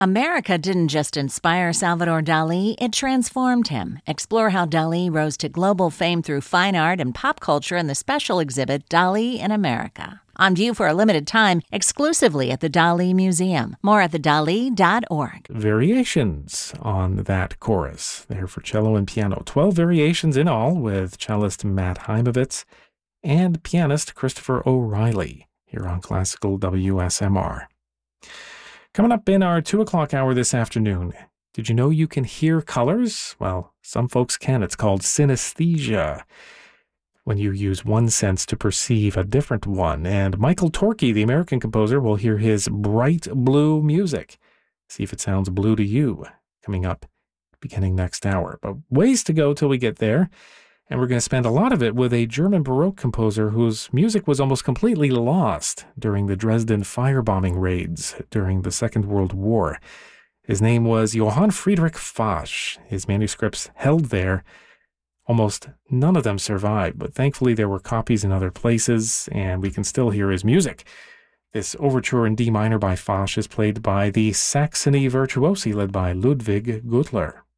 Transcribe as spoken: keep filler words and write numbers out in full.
America didn't just inspire Salvador Dali, it transformed him. Explore how Dali rose to global fame through fine art and pop culture in the special exhibit Dali in America. On view for a limited time, exclusively at the Dali Museum. More at the dali dot org. Variations on that chorus there for cello and piano. Twelve variations in all with cellist Matt Heimovitz and pianist Christopher O'Reilly here on Classical W S M R. Coming up in our two o'clock hour this afternoon, did you know you can hear colors? Well, some folks can. It's called synesthesia, when you use one sense to perceive a different one. And Michael Torkey, the American composer, will hear his bright blue music. See if it sounds blue to you, coming up beginning next hour. But ways to go till we get there. And we're going to spend a lot of it with a German Baroque composer whose music was almost completely lost during the Dresden firebombing raids during the Second World War. His name was Johann Friedrich Fasch. His manuscripts held there. Almost none of them survived, but thankfully there were copies in other places, and we can still hear his music. This overture in D minor by Fasch is played by the Saxony Virtuosi led by Ludwig Gutler.